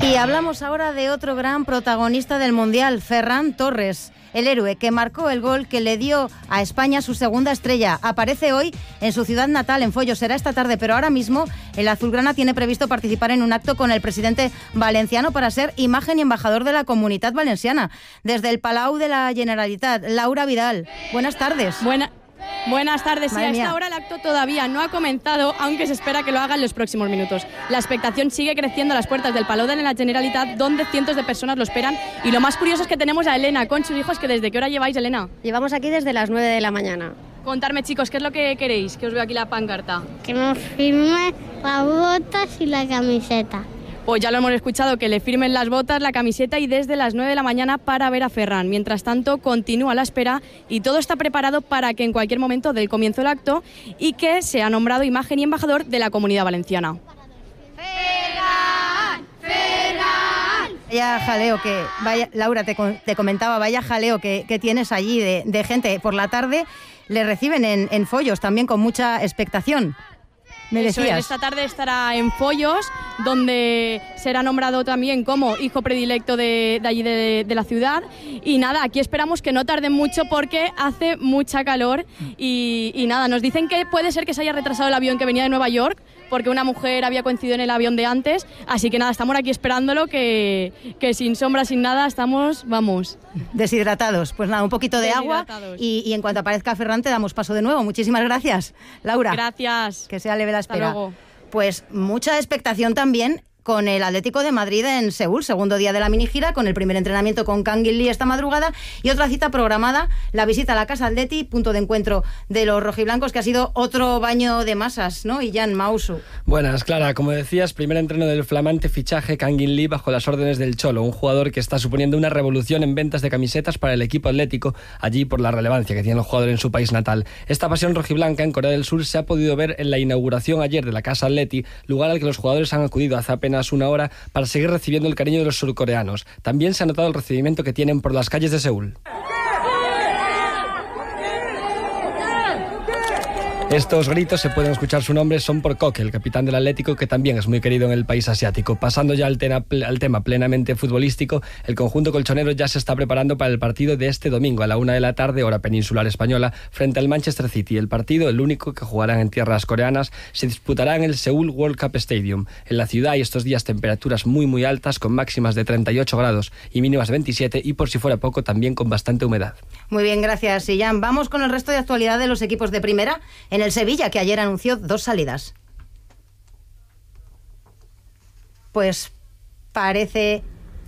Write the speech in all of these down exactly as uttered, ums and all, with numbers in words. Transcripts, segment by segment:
Y hablamos ahora de otro gran protagonista del Mundial, Ferran Torres, el héroe que marcó el gol que le dio a España su segunda estrella. Aparece hoy en su ciudad natal, en Follo. Será esta tarde, pero ahora mismo el azulgrana tiene previsto participar en un acto con el presidente valenciano para ser imagen y embajador de la Comunitat Valenciana. Desde el Palau de la Generalitat, Laura Vidal. Buenas tardes. Buena... Buenas tardes. Madre y a esta mía. hora el acto todavía no ha comenzado, aunque se espera que lo haga en los próximos minutos. La expectación sigue creciendo a las puertas del Palau de la Generalitat, donde cientos de personas lo esperan. Y lo más curioso es que tenemos a Elena con sus hijos, que ¿desde qué hora lleváis, Elena? Llevamos aquí desde las nueve de la mañana. Contarme, chicos, ¿qué es lo que queréis? Que os veo aquí la pancarta. Que nos firme las botas y la camiseta. Pues ya lo hemos escuchado, que le firmen las botas, la camiseta y desde las nueve de la mañana para ver a Ferran. Mientras tanto, continúa la espera y todo está preparado para que en cualquier momento del comienzo del acto y que sea nombrado imagen y embajador de la Comunidad Valenciana. ¡Ferran! ¡Ferran! Vaya jaleo que, vaya, Laura, te, te comentaba, vaya jaleo que, que tienes allí de, de gente. Por la tarde le reciben en, en Follos también con mucha expectación. Me Eso decías. es, esta tarde estará en Follos, donde será nombrado también como hijo predilecto de, de allí de, de la ciudad. Y nada, aquí esperamos que no tarde mucho porque hace mucha calor. Y, y nada, nos dicen que puede ser que se haya retrasado el avión que venía de Nueva York, porque una mujer había coincidido en el avión de antes. Así que nada, estamos aquí esperándolo, que, que sin sombra, sin nada, estamos, vamos. Deshidratados. Pues nada, un poquito de agua y, y en cuanto aparezca Ferran te damos paso de nuevo. Muchísimas gracias, Laura. Gracias. Que sea leve la Hasta espera. luego. Pues mucha expectación también con el Atlético de Madrid en Seúl, segundo día de la minigira, con el primer entrenamiento con Kangin Lee esta madrugada y otra cita programada, la visita a la Casa Atleti, punto de encuentro de los rojiblancos, que ha sido otro baño de masas, ¿no? Y Jan Mausu. Buenas, Clara. Como decías, primer entreno del flamante fichaje Kangin Lee bajo las órdenes del Cholo, un jugador que está suponiendo una revolución en ventas de camisetas para el equipo atlético, allí por la relevancia que tiene el jugador en su país natal. Esta pasión rojiblanca en Corea del Sur se ha podido ver en la inauguración ayer de la Casa Atleti, lugar al que los jugadores han acudido hace apenas una hora para seguir recibiendo el cariño de los surcoreanos. También se ha notado el recibimiento que tienen por las calles de Seúl. Estos gritos, se pueden escuchar su nombre, son por Koke, el capitán del Atlético, que también es muy querido en el país asiático. Pasando ya al, tena, al tema plenamente futbolístico, el conjunto colchonero ya se está preparando para el partido de este domingo a la una de la tarde, hora peninsular española, frente al Manchester City. El partido, el único que jugarán en tierras coreanas, se disputará en el Seúl World Cup Stadium. En la ciudad hay estos días temperaturas muy muy altas, con máximas de treinta y ocho grados y mínimas veintisiete, y por si fuera poco, también con bastante humedad. Muy bien, gracias, Sillán. Vamos con el resto de actualidad de los equipos de primera. En el Sevilla, que ayer anunció dos salidas. Pues parece...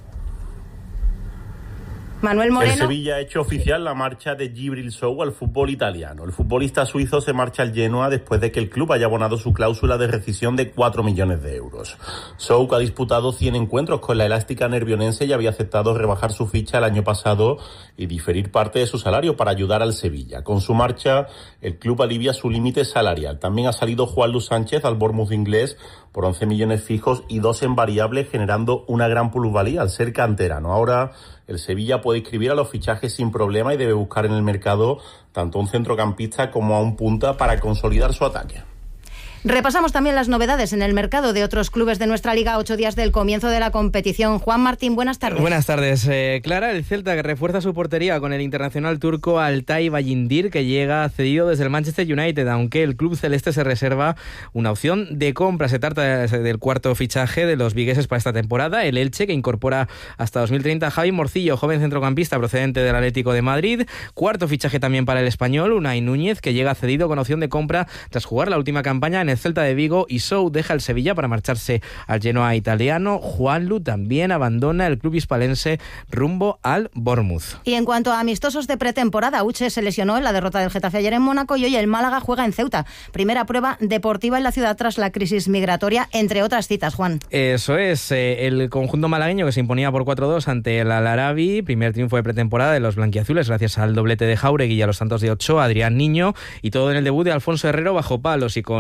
Manuel Moreno. El Sevilla ha hecho oficial la marcha de Djibril Sow al fútbol italiano. El futbolista suizo se marcha al Genoa después de que el club haya abonado su cláusula de rescisión de cuatro millones de euros. Sow, que ha disputado cien encuentros con la elástica nervionense, y había aceptado rebajar su ficha el año pasado y diferir parte de su salario para ayudar al Sevilla. Con su marcha, el club alivia su límite salarial. También ha salido Juan Luis Sánchez al Bournemouth inglés por once millones fijos y dos en variables, generando una gran plusvalía al ser canterano. Ahora el Sevilla puede inscribir a los fichajes sin problema y debe buscar en el mercado tanto a un centrocampista como a un punta para consolidar su ataque. Repasamos también las novedades en el mercado de otros clubes de nuestra liga a ocho días del comienzo de la competición. Juan Martín, buenas tardes. Buenas tardes, eh, Clara. El Celta, que refuerza su portería con el internacional turco Altay Bayindir, que llega cedido desde el Manchester United, aunque el club celeste se reserva una opción de compra. Se trata del cuarto fichaje de los vigueses para esta temporada. El Elche, que incorpora hasta dos mil treinta a Javi Morcillo, joven centrocampista procedente del Atlético de Madrid. Cuarto fichaje también para el español, Unai Núñez, que llega cedido con opción de compra tras jugar la última campaña en el Celta de Vigo, y Sow deja el Sevilla para marcharse al Genoa italiano. Juanlu también abandona el club hispalense rumbo al Bournemouth. Y en cuanto a amistosos de pretemporada, Uche se lesionó en la derrota del Getafe ayer en Mónaco y hoy el Málaga juega en Ceuta. Primera prueba deportiva en la ciudad tras la crisis migratoria, entre otras citas, Juan. Eso es, eh, el conjunto malagueño que se imponía por cuatro dos ante el Al-Arabi, primer triunfo de pretemporada de los blanquiazules gracias al doblete de Jáuregui y a los tantos de Ochoa, Adrián Niño, y todo en el debut de Alfonso Herrero bajo palos y con uh,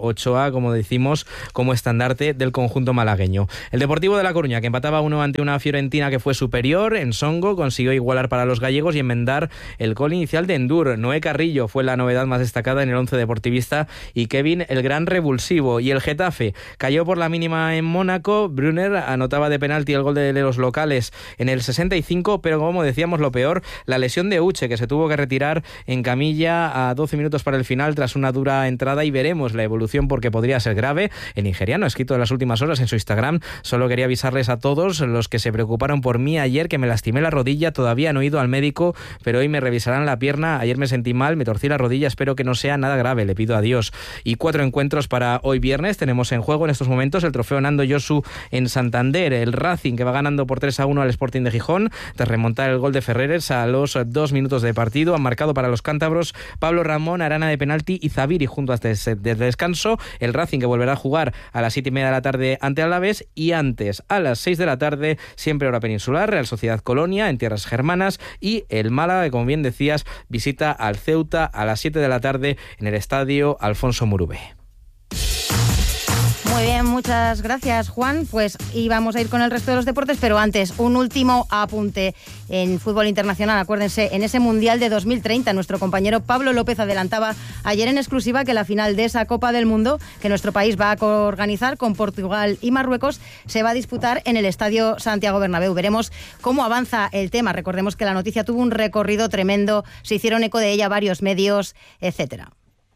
Ochoa, como decimos, como estandarte del conjunto malagueño. El Deportivo de La Coruña, que empataba uno ante una Fiorentina que fue superior en Songo, consiguió igualar para los gallegos y enmendar el gol inicial de Endur. Noé Carrillo fue la novedad más destacada en el once deportivista y Kevin el gran revulsivo. Y el Getafe cayó por la mínima en Mónaco. Brunner anotaba de penalti el gol de los locales en el sesenta y cinco, pero como decíamos, lo peor, la lesión de Uche, que se tuvo que retirar en camilla a doce minutos para el final tras una dura entrada, y veremos la evolución porque podría ser grave. El nigeriano ha escrito en las últimas horas en su Instagram: solo quería avisarles a todos los que se preocuparon por mí ayer que me lastimé la rodilla, todavía no he ido al médico, pero hoy me revisarán la pierna. Ayer me sentí mal, me torcí la rodilla, espero que no sea nada grave, le pido a Dios. Y cuatro encuentros para hoy viernes. Tenemos en juego en estos momentos el trofeo Nando Yosu en Santander, el Racing, que va ganando por tres a uno al Sporting de Gijón tras remontar el gol de Ferreres a los dos minutos de partido. Han marcado para los cántabros Pablo Ramón, Arana de penalti y Zaviri junto hasta desde el descanso. El Racing, que volverá a jugar a las siete y media de la tarde ante Alavés, y antes a las seis de la tarde, siempre hora peninsular, Real Sociedad Colonia en tierras germanas, y el Málaga, que como bien decías, visita al Ceuta a las siete de la tarde en el estadio Alfonso Murube. Muy bien, muchas gracias, Juan. Pues íbamos a ir con el resto de los deportes, pero antes, un último apunte en fútbol internacional. Acuérdense, en ese Mundial de dos mil treinta, nuestro compañero Pablo López adelantaba ayer en exclusiva que la final de esa Copa del Mundo que nuestro país va a organizar con Portugal y Marruecos se va a disputar en el Estadio Santiago Bernabéu. Veremos cómo avanza el tema. Recordemos que la noticia tuvo un recorrido tremendo, se hicieron eco de ella varios medios, etcétera.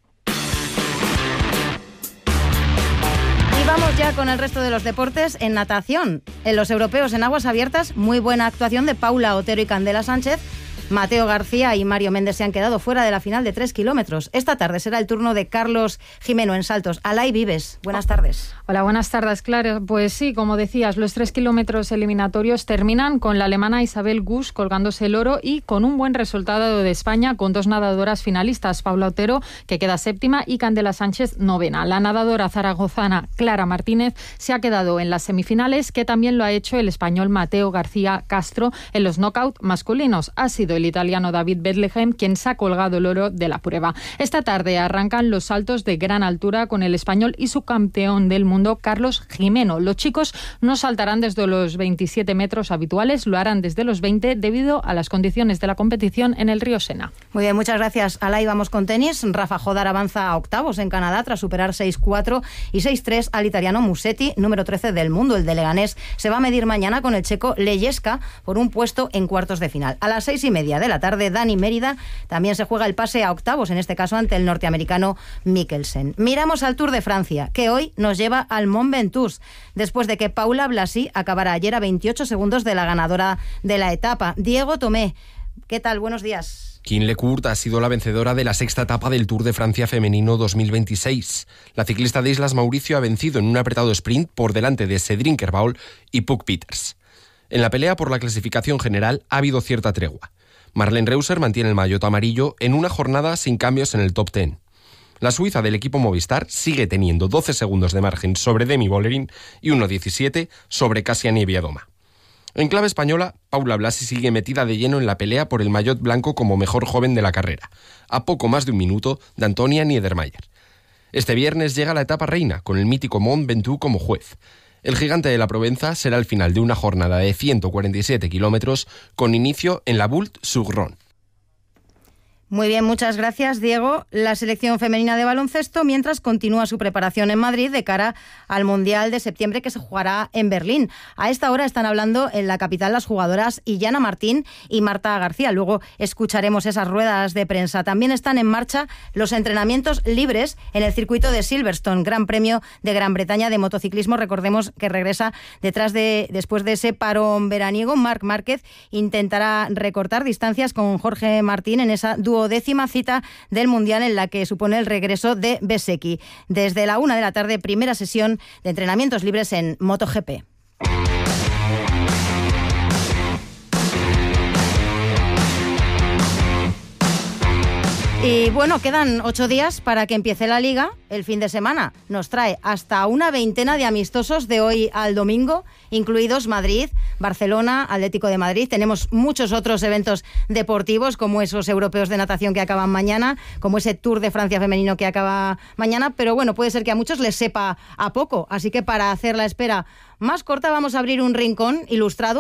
Y vamos ya con el resto de los deportes. En natación, en los europeos en aguas abiertas, muy buena actuación de Paula Otero y Candela Sánchez. Mateo García y Mario Méndez se han quedado fuera de la final de tres kilómetros. Esta tarde será el turno de Carlos Jimeno en saltos. Alay Vives, buenas tardes. Hola, buenas tardes, claro. Pues sí, como decías, los tres kilómetros eliminatorios terminan con la alemana Isabel Gusch colgándose el oro y con un buen resultado de España con dos nadadoras finalistas, Paula Otero, que queda séptima, y Candela Sánchez novena. La nadadora zaragozana Clara Martínez se ha quedado en las semifinales, que también lo ha hecho el español Mateo García Castro en los knockout masculinos. Ha sido el italiano David Bethlehem quien se ha colgado el oro de la prueba. Esta tarde arrancan los saltos de gran altura con el español y subcampeón del mundo Carlos Jimeno. Los chicos no saltarán desde los veintisiete metros habituales, lo harán desde los veinte debido a las condiciones de la competición en el río Sena. Muy bien, muchas gracias. Alay, vamos con tenis. Rafa Jodar avanza a octavos en Canadá tras superar seis cuatro y seis tres al italiano Musetti, número trece del mundo. El de Leganés se va a medir mañana con el checo Leyeska por un puesto en cuartos de final. A las seis y media de la tarde, Dani Mérida también se juega el pase a octavos, en este caso ante el norteamericano Mikkelsen. Miramos al Tour de Francia, que hoy nos lleva al Mont Ventoux, después de que Paula Blasi acabara ayer a veintiocho segundos de la ganadora de la etapa. Diego Tomé, ¿qué tal? Buenos días. Kim Lecourt ha sido la vencedora de la sexta etapa del Tour de Francia femenino dos mil veintiséis. La ciclista de Islas Mauricio ha vencido en un apretado sprint por delante de Cédric Kerbaul y Puck Peters. En la pelea por la clasificación general ha habido cierta tregua. Marlene Reusser mantiene el maillot amarillo en una jornada sin cambios en el top diez. La suiza del equipo Movistar sigue teniendo doce segundos de margen sobre Demi Vollering y uno diecisiete sobre Kasia Nieviadoma. En clave española, Paula Blasi sigue metida de lleno en la pelea por el maillot blanco como mejor joven de la carrera, a poco más de un minuto de Antonia Niedermayer. Este viernes llega la etapa reina, con el mítico Mont Ventoux como juez. El gigante de la Provenza será el final de una jornada de ciento cuarenta y siete kilómetros con inicio en la Boulte-sur-Rhône. Muy bien, muchas gracias, Diego. La selección femenina de baloncesto, mientras continúa su preparación en Madrid de cara al Mundial de septiembre que se jugará en Berlín. A esta hora están hablando en la capital las jugadoras Illana Martín y Marta García. Luego escucharemos esas ruedas de prensa. También están en marcha los entrenamientos libres en el circuito de Silverstone, Gran Premio de Gran Bretaña de motociclismo. Recordemos que regresa detrás de, después de ese parón veraniego. Marc Márquez intentará recortar distancias con Jorge Martín en esa dúo décima cita del Mundial en la que supone el regreso de Bezzecchi. Desde la una de la tarde, primera sesión de entrenamientos libres en MotoGP. Y bueno, quedan ocho días para que empiece la Liga. El fin de semana nos trae hasta una veintena de amistosos de hoy al domingo, incluidos Madrid, Barcelona, Atlético de Madrid. Tenemos muchos otros eventos deportivos, como esos europeos de natación que acaban mañana, como ese Tour de Francia femenino que acaba mañana, pero bueno, puede ser que a muchos les sepa a poco. Así que para hacer la espera más corta vamos a abrir un rincón ilustrado